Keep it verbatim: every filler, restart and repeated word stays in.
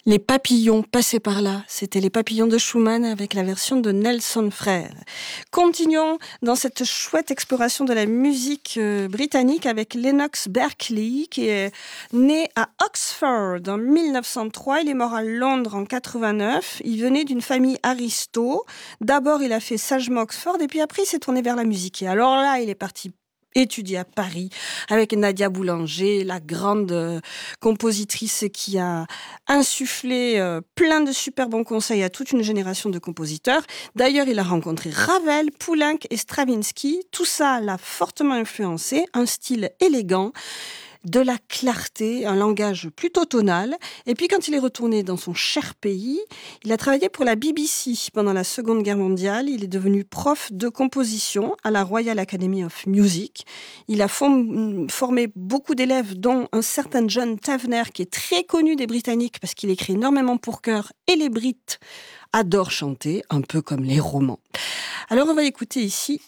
Les papillons passaient par là. C'était les papillons de Schumann avec la version de Nelson Frère. Continuons dans cette chouette exploration de la musique euh, britannique avec Lennox Berkeley, qui est né à Oxford en mille neuf cent trois. Il est mort à Londres en quatre-vingt-neuf. Il venait d'une famille aristo. D'abord, il a fait sagement Oxford et puis après, il s'est tourné vers la musique. Et alors là, il est parti étudié à Paris avec Nadia Boulanger, la grande euh, compositrice qui a insufflé euh, plein de super bons conseils à toute une génération de compositeurs. D'ailleurs, il a rencontré Ravel, Poulenc et Stravinsky. Tout ça l'a fortement influencé, un style élégant, de la clarté, un langage plutôt tonal. Et puis quand il est retourné dans son cher pays, il a travaillé pour la B B C pendant la Seconde Guerre mondiale. Il est devenu prof de composition à la Royal Academy of Music. Il a form- formé beaucoup d'élèves, dont un certain John Tavener, qui est très connu des Britanniques parce qu'il écrit énormément pour chœur et les Brits adorent chanter, un peu comme les romans. Alors on va écouter ici